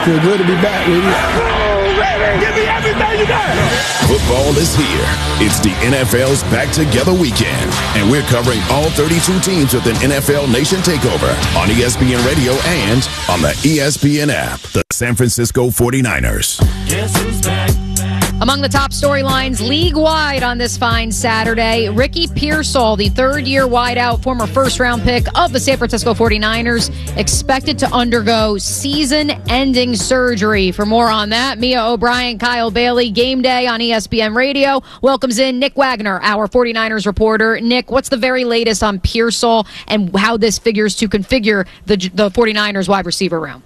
feel good to be back with you. Give me everything you got. Football is here. It's the NFL's Back Together weekend, and we're covering all 32 teams with an NFL Nation takeover on ESPN Radio and on the ESPN app. The San Francisco 49ers. Guess who's back? Among the top storylines league-wide on this fine Saturday, Ricky Pearsall, the third-year wideout, former first-round pick of the San Francisco 49ers, expected to undergo season-ending surgery. For more on that, Mia O'Brien, Kyle Bailey, Game Day on ESPN Radio welcomes in Nick Wagner, our 49ers reporter. Nick, what's the very latest on Pearsall and how this figures to configure the 49ers wide receiver room?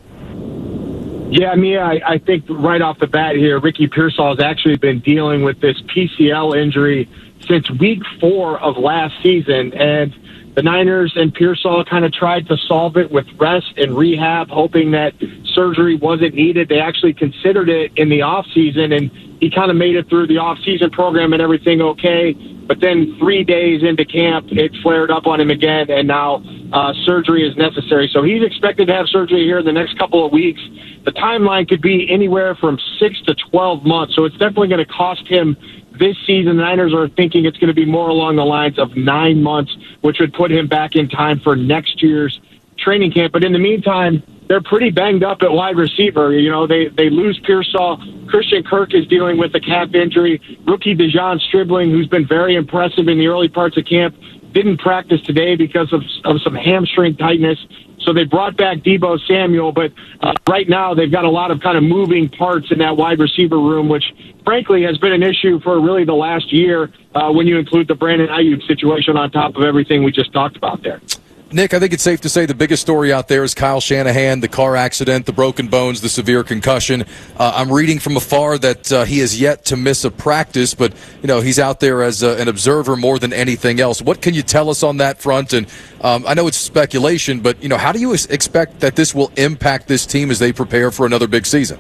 Yeah, Mia, I think right off the bat here, Ricky Pearsall has actually been dealing with this PCL injury since week 4 of last season. And the Niners and Pearsall kind of tried to solve it with rest and rehab, hoping that surgery wasn't needed. They actually considered it in the offseason, and he kind of made it through the offseason program and everything okay. But then 3 days into camp, it flared up on him again, and now surgery is necessary. So he's expected to have surgery here in the next couple of weeks. The timeline could be anywhere from 6 to 12 months, so it's definitely going to cost him this season. The Niners are thinking it's going to be more along the lines of 9 months, which would put him back in time for next year's training camp. But in the meantime, they're pretty banged up at wide receiver. You know, they lose Pearsall. Christian Kirk is dealing with a calf injury. Rookie Dejon Stribling, who's been very impressive in the early parts of camp, didn't practice today because of some hamstring tightness. So they brought back Deebo Samuel, but right now they've got a lot of kind of moving parts in that wide receiver room, which frankly has been an issue for really the last year when you include the Brandon Ayuk situation on top of everything we just talked about there. Nick, I think it's safe to say the biggest story out there is Kyle Shanahan, the car accident, the broken bones, the severe concussion. I'm reading from afar that he has yet to miss a practice, but you know he's out there as an observer more than anything else. What can you tell us on that front? And I know it's speculation, but you know how do you expect that this will impact this team as they prepare for another big season?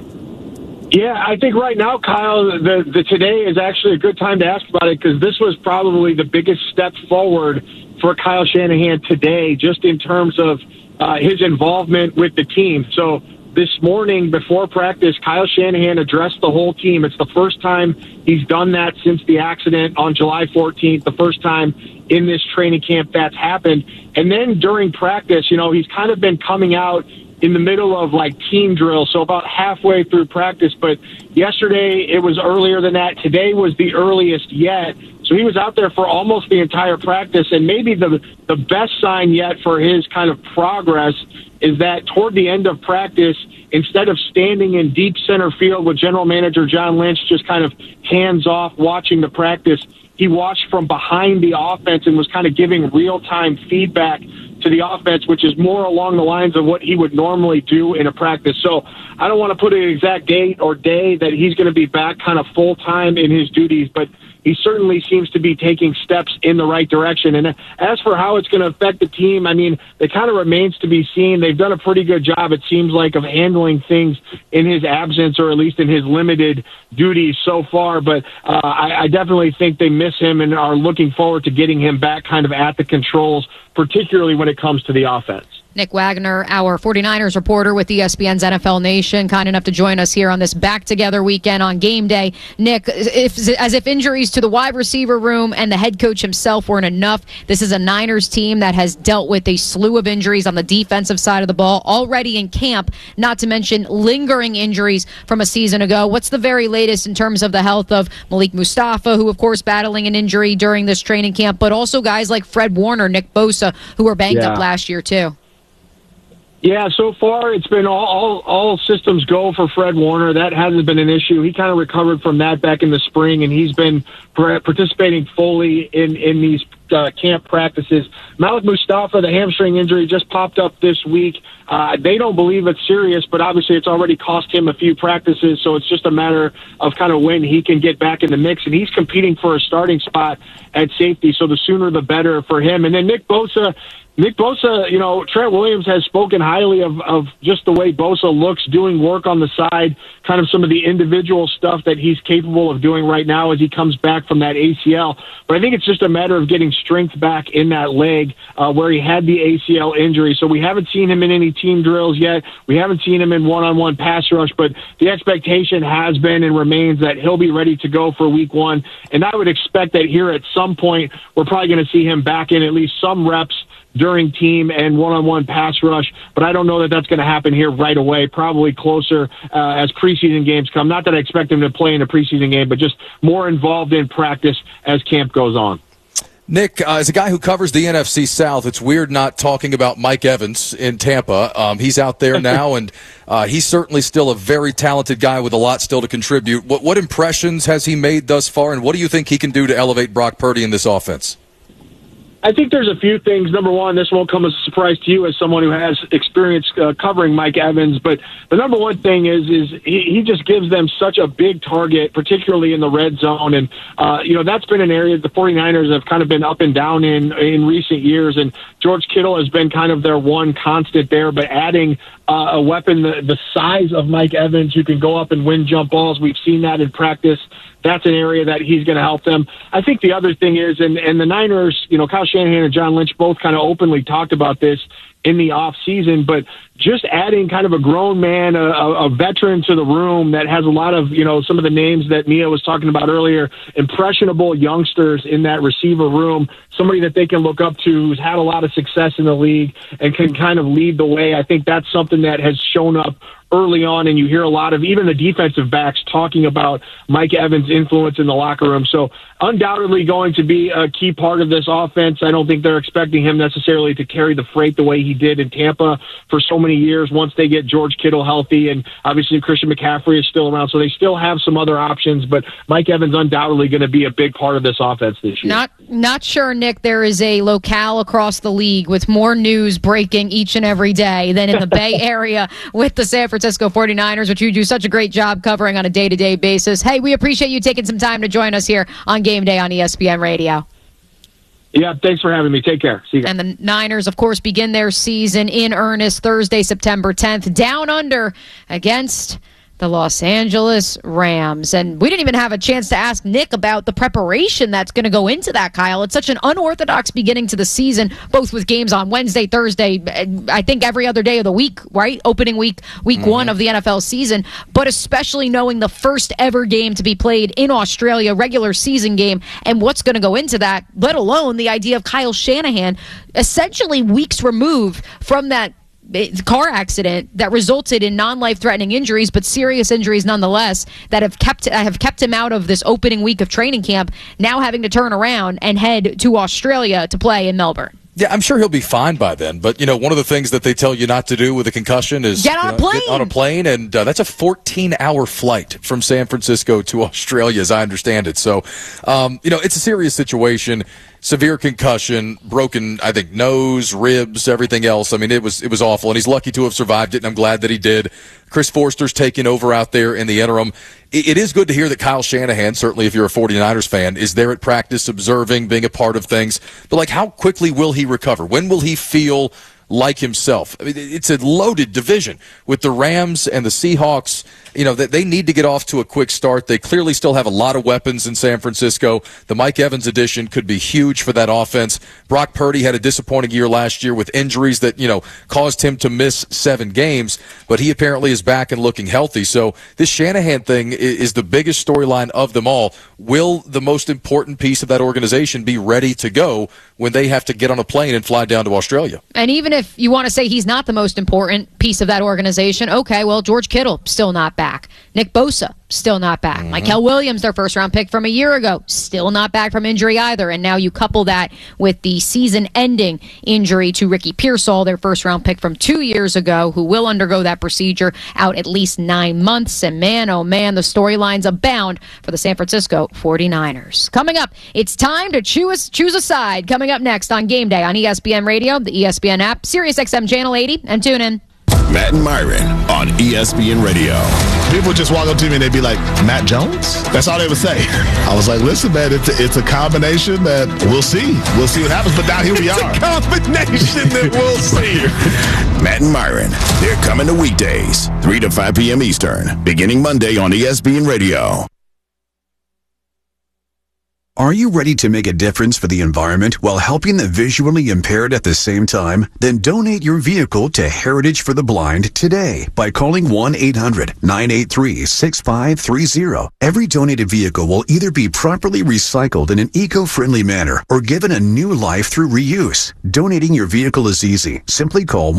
Yeah, I think right now, Kyle, the today is actually a good time to ask about it because this was probably the biggest step forward for Kyle Shanahan today, just in terms of his involvement with the team. So this morning before practice, Kyle Shanahan addressed the whole team. It's the first time he's done that since the accident on July 14th, the first time in this training camp that's happened. And then during practice, you know, he's kind of been coming out in the middle of like team drill, so about halfway through practice. But yesterday it was earlier than that. Today was the earliest yet. So he was out there for almost the entire practice. And maybe the best sign yet for his kind of progress is that toward the end of practice, instead of standing in deep center field with general manager John Lynch just kind of hands off watching the practice, he watched from behind the offense and was kind of giving real-time feedback to the offense, which is more along the lines of what he would normally do in a practice. So I don't want to put an exact date or day that he's going to be back kind of full-time in his duties, but he certainly seems to be taking steps in the right direction. And as for how it's going to affect the team, I mean, it kind of remains to be seen. They've done a pretty good job, it seems like, of handling things in his absence or at least in his limited duties so far. But I definitely think they miss him and are looking forward to getting him back kind of at the controls, particularly when it comes to the offense. Nick Wagner, our 49ers reporter with ESPN's NFL Nation, kind enough to join us here on this back-together weekend on Game Day. Nick, as if injuries to the wide receiver room and the head coach himself weren't enough, this is a Niners team that has dealt with a slew of injuries on the defensive side of the ball already in camp, not to mention lingering injuries from a season ago. What's the very latest in terms of the health of Malik Mustafa, who, of course, battling an injury during this training camp, but also guys like Fred Warner, Nick Bosa, who were banged up last year, too? Yeah, so far it's been all systems go for Fred Warner. That hasn't been an issue. He kind of recovered from that back in the spring, and he's been participating fully in these camp practices. Malik Mustafa, the hamstring injury, just popped up this week. They don't believe it's serious, but obviously it's already cost him a few practices, so it's just a matter of kind of when he can get back in the mix. And he's competing for a starting spot at safety, so the sooner the better for him. And then Nick Bosa, Nick Bosa, Trent Williams has spoken highly of just the way Bosa looks doing work on the side, kind of some of the individual stuff that he's capable of doing right now as he comes back from that ACL. But I think it's just a matter of getting strength back in that leg where he had the ACL injury. So we haven't seen him in any team drills yet. We haven't seen him in one-on-one pass rush, but the expectation has been and remains that he'll be ready to go for week 1. And I would expect that here at some point we're probably going to see him back in at least some reps during team and one-on-one pass rush, but I don't know that that's going to happen here right away, probably closer as preseason games come. Not that I expect him to play in a preseason game, but just more involved in practice as camp goes on. Nick, as a guy who covers the NFC South, it's weird not talking about Mike Evans in Tampa. He's out there now, and he's certainly still a very talented guy with a lot still to contribute. What impressions has he made thus far, and what do you think he can do to elevate Brock Purdy in this offense? I think there's a few things. Number one, this won't come as a surprise to you as someone who has experience covering Mike Evans, but the number one thing is he just gives them such a big target, particularly in the red zone. And, that's been an area the 49ers have kind of been up and down in recent years. And George Kittle has been kind of their one constant there, but adding a weapon the size of Mike Evans who can go up and win jump balls. We've seen that in practice. That's an area that he's going to help them. I think the other thing is, and the Niners, Kyle Shanahan and John Lynch both kind of openly talked about this in the off season, but just adding kind of a grown man, a veteran to the room that has a lot of, some of the names that Mia was talking about earlier, impressionable youngsters in that receiver room, somebody that they can look up to who's had a lot of success in the league and can kind of lead the way. I think that's something that has shown up early on, and you hear a lot of even the defensive backs talking about Mike Evans' influence in the locker room. So undoubtedly going to be a key part of this offense. I don't think they're expecting him necessarily to carry the freight the way he did in Tampa for so many years once they get George Kittle healthy, and obviously Christian McCaffrey is still around, so they still have some other options, but Mike Evans undoubtedly going to be a big part of this offense this year. Not sure, Nick, there is a locale across the league with more news breaking each and every day than in the Bay Area with the San Francisco 49ers, which you do such a great job covering on a day-to-day basis. Hey, we appreciate you taking some time to join us here on Game Day on ESPN Radio. Yeah, thanks for having me. Take care. See you guys. And the Niners, of course, begin their season in earnest Thursday, September 10th, down under against the Los Angeles Rams. And we didn't even have a chance to ask Nick about the preparation that's going to go into that, Kyle. It's such an unorthodox beginning to the season, both with games on Wednesday, Thursday, I think every other day of the week, right? Opening week 1 of the NFL season, but especially knowing the first ever game to be played in Australia, regular season game, and what's going to go into that, let alone the idea of Kyle Shanahan essentially weeks removed from that car accident that resulted in non-life-threatening injuries, but serious injuries nonetheless, that have kept him out of this opening week of training camp, now having to turn around and head to Australia to play in Melbourne. Yeah, I'm sure he'll be fine by then. But, one of the things that they tell you not to do with a concussion is get on a plane. And that's a 14-hour flight from San Francisco to Australia, as I understand it. So, it's a serious situation. Severe concussion, broken, I think, nose, ribs, everything else. I mean, it was awful, and he's lucky to have survived it, and I'm glad that he did. Chris Forster's taking over out there in the interim. It is good to hear that Kyle Shanahan, certainly if you're a 49ers fan, is there at practice, observing, being a part of things. But, how quickly will he recover? When will he feel like himself? I mean, it's a loaded division with the Rams and the Seahawks. That they need to get off to a quick start. They clearly still have a lot of weapons in San Francisco. The Mike Evans addition could be huge for that offense. Brock Purdy had a disappointing year last year with injuries that, caused him to miss 7 games, but he apparently is back and looking healthy. So this Shanahan thing is the biggest storyline of them all. Will the most important piece of that organization be ready to go when they have to get on a plane and fly down to Australia? And even if you want to say he's not the most important piece of that organization, okay, well, George Kittle, still not back. Nick Bosa, still not back. Mykel Williams, their first-round pick from a year ago, still not back from injury either. And now you couple that with the season-ending injury to Ricky Pearsall, their first-round pick from 2 years ago, who will undergo that procedure out at least 9 months. And man, oh man, the storylines abound for the San Francisco 49ers. Coming up, it's time to choose a side. Coming up next on Game Day on ESPN Radio, the ESPN app, SiriusXM Channel 80, and tune in. Matt and Myron on ESPN Radio. People just walk up to me and they'd be like, Matt Jones? That's all they would say. I was like, listen, man, it's a combination that we'll see. We'll see what happens, but now here we are. It's a combination that we'll see. Matt and Myron, they're coming to weekdays, 3 to 5 p.m. Eastern, beginning Monday on ESPN Radio. Are you ready to make a difference for the environment while helping the visually impaired at the same time? Then donate your vehicle to Heritage for the Blind today by calling 1-800-983-6530. Every donated vehicle will either be properly recycled in an eco-friendly manner or given a new life through reuse. Donating your vehicle is easy. Simply call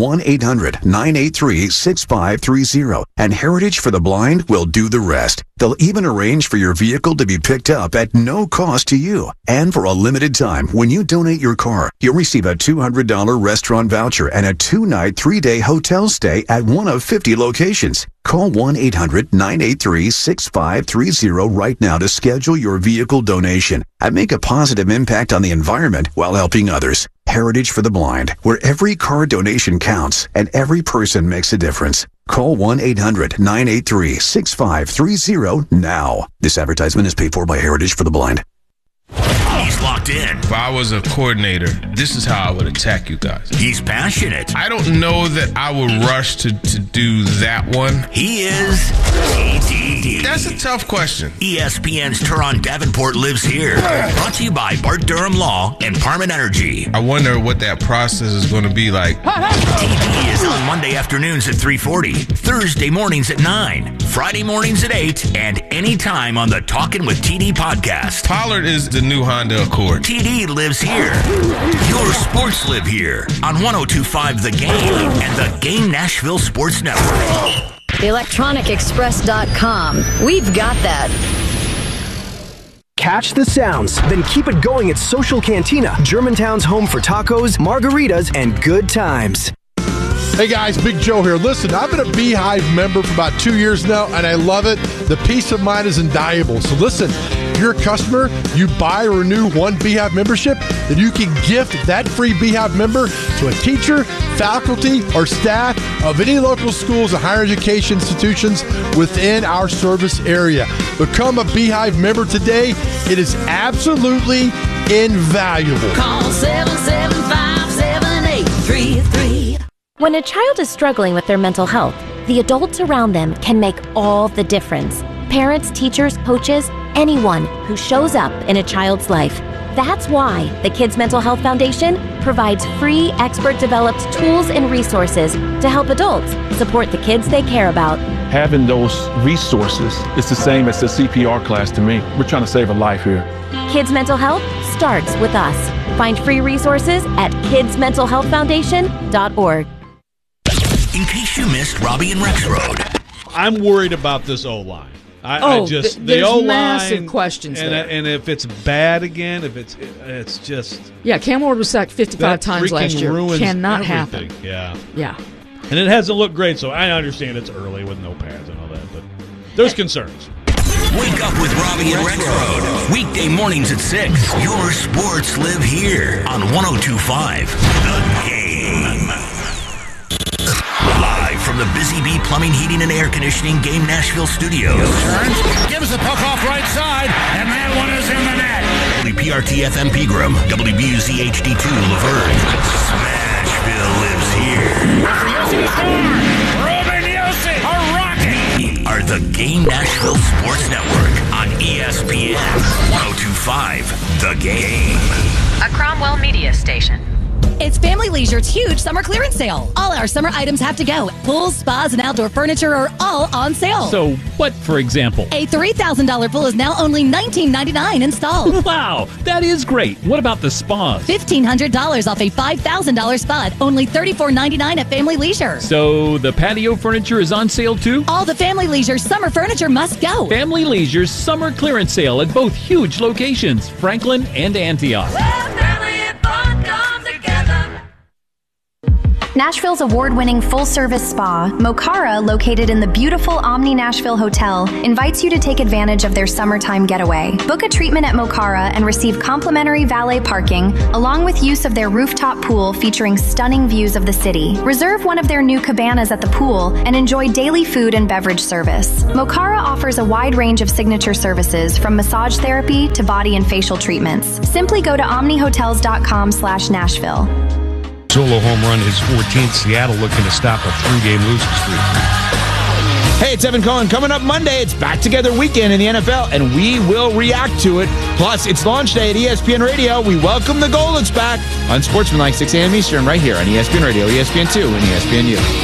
1-800-983-6530 and Heritage for the Blind will do the rest. They'll even arrange for your vehicle to be picked up at no cost to you. And for a limited time, when you donate your car, you'll receive a $200 restaurant voucher and a 2-night, 3-day hotel stay at one of 50 locations. Call 1-800-983-6530 right now to schedule your vehicle donation and make a positive impact on the environment while helping others. Heritage for the Blind, where every car donation counts and every person makes a difference. Call 1-800-983-6530 now. This advertisement is paid for by Heritage for the Blind. He's locked in. If I was a coordinator, this is how I would attack you guys. He's passionate. I don't know that I would rush to do that one. He is TD. That's a tough question. ESPN's Teron Davenport lives here. Brought to you by Bart Durham Law and Parman Energy. I wonder what that process is going to be like. TD is on Monday afternoons at 3:40, Thursday mornings at 9, Friday mornings at 8, and anytime on the Talkin' with TD podcast. Pollard is the new Honda Accord. TD lives here. Your sports live here on 102.5 The Game and the Game Nashville Sports Network. ElectronicExpress.com. We've got that. Catch the sounds, then keep it going at Social Cantina, Germantown's home for tacos, margaritas, and good times. Hey guys, Big Joe here. Listen, I've been a Beehive member for about 2 years now, and I love it. The peace of mind is invaluable. So listen, if you're a customer, you buy or renew one Beehive membership, then you can gift that free Beehive member to a teacher, faculty, or staff of any local schools and higher education institutions within our service area. Become a Beehive member today. It is absolutely invaluable. Call 775-7833. When a child is struggling with their mental health, the adults around them can make all the difference. Parents, teachers, coaches, anyone who shows up in a child's life. That's why the Kids Mental Health Foundation provides free, expert-developed tools and resources to help adults support the kids they care about. Having those resources is the same as the CPR class to me. We're trying to save a life here. Kids Mental Health starts with us. Find free resources at kidsmentalhealthfoundation.org. In case you missed Robbie and Rex Road. I'm worried about this O-line. There's the O-line, massive questions there. And if it's bad again, if it's just... Yeah, Cam Ward was sacked 55 times last year. Cannot everything. happen. Yeah. And it hasn't looked great, so I understand it's early with no pads and all that, but there's concerns. Wake up with Robbie and Rex Road. Weekday mornings at 6. Your sports live here on 102.5 The Game. Live from the Busy Bee Plumbing, Heating, and Air Conditioning Game Nashville Studios. Gives the puck off right side, and that one is in the net. WPRT FM Pegram, WBUZ HD2 Laverne. Smashville lives here. Ruben Yossi, a rocket. Are the Game Nashville Sports Network on ESPN 102.5 The Game. A Cromwell Media Station. It's Family Leisure's huge summer clearance sale. All our summer items have to go. Pools, spas, and outdoor furniture are all on sale. So what, for example? A $3,000 pool is now only $19.99 installed. Wow, that is great. What about the spas? $1,500 off a $5,000 spa, only $34.99 at Family Leisure. So the patio furniture is on sale too? All the Family Leisure summer furniture must go. Family Leisure's summer clearance sale at both huge locations, Franklin and Antioch. Nashville's award-winning full-service spa, Mokara, located in the beautiful Omni Nashville Hotel, invites you to take advantage of their summertime getaway. Book a treatment at Mokara and receive complimentary valet parking, along with use of their rooftop pool featuring stunning views of the city. Reserve one of their new cabanas at the pool and enjoy daily food and beverage service. Mokara offers a wide range of signature services, from massage therapy to body and facial treatments. Simply go to omnihotels.com/Nashville. Solo home run, his 14th. Seattle looking to stop a 3-game losing streak. Hey, it's Evan Cohen. Coming up Monday, it's Back Together Weekend in the NFL, and we will react to it. Plus, it's launch day at ESPN Radio. We welcome the Goldens back on Sportsmanlike 6 a.m. Eastern right here on ESPN Radio, ESPN2, and ESPNU.